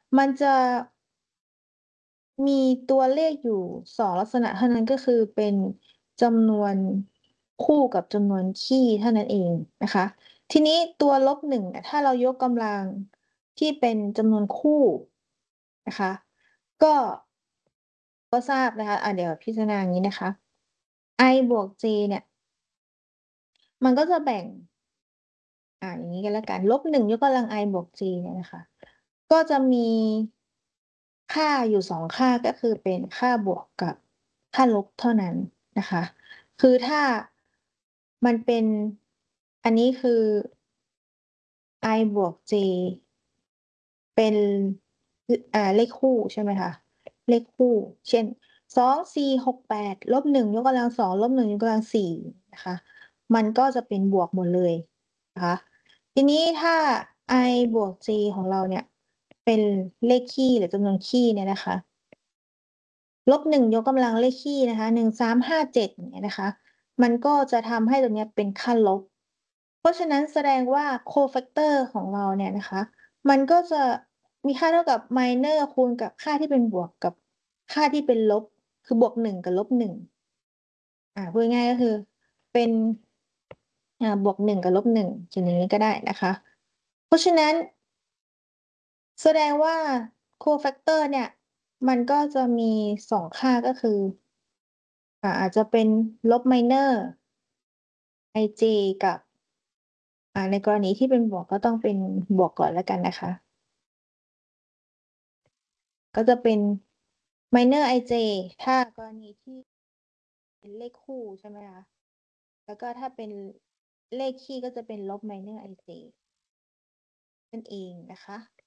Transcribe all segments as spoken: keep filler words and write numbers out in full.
มันจะ มีตัวเลขอยู่ สอง ลักษณะเท่านั้น ก็คือเป็นจำนวนคู่กับจำนวนคี่เท่านั้นเองนะคะ ทีนี้ตัว ลบหนึ่ง เนี่ย ถ้าเรายกกำลังที่เป็นจำนวนคู่นะคะ ก็ ก็ทราบนะคะ อ่า เดี๋ยวพิจารณาอย่างงี้นะคะ i บวก j เนี่ย มันก็จะแบ่ง อ่า อย่างงี้ก็แล้วกัน ลบหนึ่ง ยกกำลัง i บวก j เนี่ยนะคะ ก็จะมี ค่าอยู่ สอง ค่า ก็คือเป็นค่าบวกกับค่าลบเท่านั้นนะคะ คือถ้ามันเป็น อันนี้คือ i บวก j เป็น ล อ่า เลขคู่ใช่ไหมคะ เลขคู่ เช่น สอง สี่ หก แปด ลบ หนึ่ง ยกกำลัง สอง ลบ หนึ่ง ยกกำลัง สี่ นะคะ มันก็จะเป็นบวกหมดเลยนะคะ ทีนี้ถ้า i บวก j ของเราเนี่ย เป็นเลขคี่หรือจำนวนคี่เนี่ยนะคะ ลบ หนึ่ง ยกกำลังเลขคี่นะคะ หนึ่ง สาม ห้า เจ็ด อย่างเงี้ยนะคะ มันก็จะทำให้ตรงเนี้ยเป็นค่าลบ เพราะฉะนั้นแสดงว่า โคแฟกเตอร์ ของเราเนี่ยนะคะ มันก็จะมีค่าเท่ากับ minor คูณกับค่าที่เป็นบวกกับค่าที่เป็นลบ คือบวก หนึ่ง กับลบ หนึ่ง อ่า พูดง่าย ๆ ก็คือเป็น อ่า บวก หนึ่ง กับลบ หนึ่ง เขียนอย่างงี้ก็ได้นะคะ เพราะฉะนั้น แสดงว่า โคแฟกเตอร์ เนี่ย มันก็จะมี สอง ค่า ก็คือ อ่า อาจจะเป็นลบ minor ij กับ อ่า ในกรณีที่เป็นบวกก็ต้องเป็นบวกก่อนแล้วกันนะคะ ก็จะเป็น minor ij ถ้ากรณีที่ เป็นเลขคู่ใช่ไหมคะ แล้วก็ถ้าเป็นเลขคี่ก็จะเป็นลบ minor ij นั่นเองนะคะ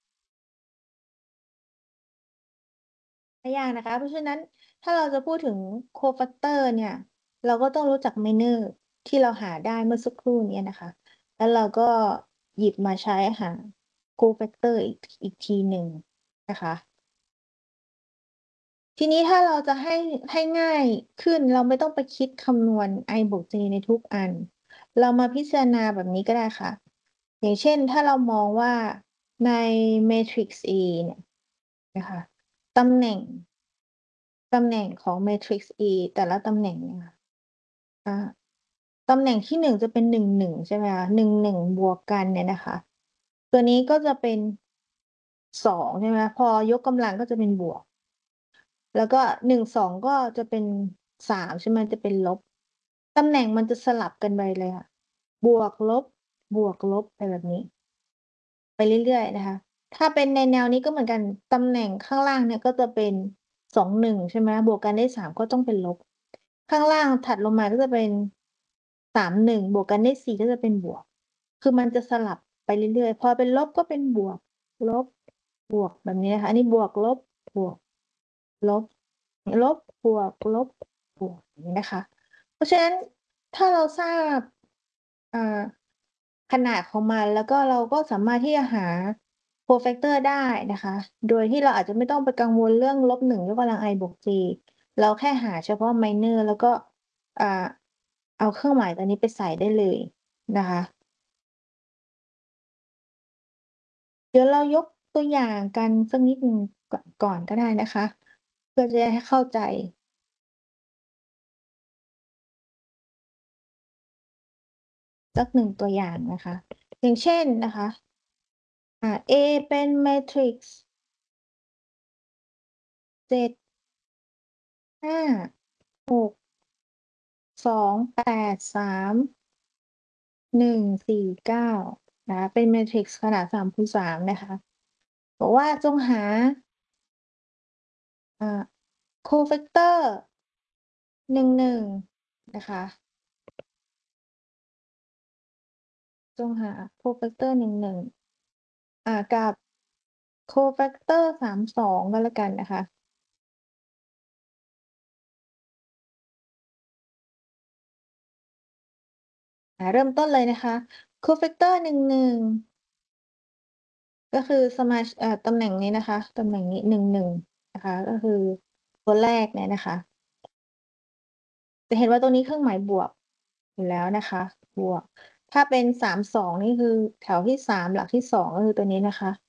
ไม่ยากนะคะ เพราะฉะนั้นถ้าเราจะพูดถึง โคแฟกเตอร์ เนี่ย เราก็ต้องรู้จัก minor ที่เราหาได้เมื่อสักครู่เนี้ยนะคะ แล้วเราก็หยิบมาใช้หา โคแฟกเตอร์ อีก ท อีกทีหนึ่งนะคะ ทีนี้ถ้าเราจะให้ ให้ง่ายขึ้น เราไม่ต้องไปคิดคำนวณ i บวก j ในทุกอัน เรามาพิจารณาแบบนี้ก็ได้ค่ะ อย่างเช่น ถ้าเรามองว่าใน matrix A เนี่ยนะคะ ตำแหน่ง ตำแหน่งของ matrix A แต่ละตำแหน่งเนี่ยค่ะ อา ตำแหน่งที่ หนึ่ง จะเป็น หนึ่ง หนึ่ง ใช่ไหมคะ หนึ่ง หนึ่ง บวกกันเนี่ยนะคะ ตัวนี้ก็จะเป็น สอง ใช่ไหมคะ พอยกกำลังก็จะเป็นบวก แล้วก็ หนึ่ง สอง ก็จะเป็น สาม ใช่ไหม จะเป็นลบ ตำแหน่งมันจะสลับกันไปเลยค่ะ บวก-ลบ บวก-ลบ ไปแบบนี้ ไปเรื่อย ๆ นะคะ ถ้าเป็นในแนวนี้ก็เหมือนกัน ตำแหน่งข้างล่างเนี่ยก็จะเป็น สอง หนึ่ง ใช่ไหม บวกกันได้ สาม ก็ต้องเป็นลบ ข้างล่างถัดลงมาก็จะเป็น สาม หนึ่ง บวกกันได้ สี่ ก็จะเป็นบวก คือมันจะสลับไปเรื่อย ๆ พอเป็นลบก็เป็นบวก ลบ บวก แบบนี้นะคะ อันนี้บวก ลบ บวก ลบ ลบ บวก ลบ บวก อย่างงี้นะคะ เพราะฉะนั้นถ้าเราทราบ อ่า ขนาดของมัน แล้วก็เราก็สามารถที่จะหา โคแฟกเตอร์ ได้นะคะ โดยที่เราอาจจะไม่ต้องไปกังวลเรื่อง ลบ หนึ่ง ยกกำลัง i บวก j เราแค่หาเฉพาะ minor แล้วก็ อ่า เอาเครื่องหมายตัวนี้ไปใส่ได้เลยนะคะ เดี๋ยวเรายกตัวอย่างกันสักนิดหนึ่ง ก่อน ก่อนก็ได้นะคะ เพื่อจะได้ให้เข้าใจ สัก หนึ่ง ตัวอย่างนะคะ อย่างเช่นนะคะ อ่า A เป็น matrix เจ็ด ห้า หก สอง แปด สาม หนึ่ง สี่ เก้า นะคะ เป็น matrix ขนาด สามคูณสาม นะคะ บอกว่าจงหา อ่า โคแฟกเตอร์ หนึ่ง หนึ่ง นะคะ จงหา โคแฟกเตอร์ หนึ่ง หนึ่ง อ่า กับ โคแฟกเตอร์ สาม สอง ก็แล้วกันนะคะ อ่า เริ่มต้นเลยนะคะ โคแฟกเตอร์ หนึ่ง หนึ่ง ก็คือสมา ช เอ่อ ตำแหน่งนี้นะคะ ตำแหน่งนี้ หนึ่ง หนึ่ง นะคะ ก็คือตัวแรกเนี่ยนะคะ จะเห็นว่าตรงนี้เครื่องหมายบวกอยู่แล้วนะคะ บวก ถ้าเป็น สาม สอง นี่คือแถวที่ สาม หลักที่ สอง ก็คือตัวนี้นะคะ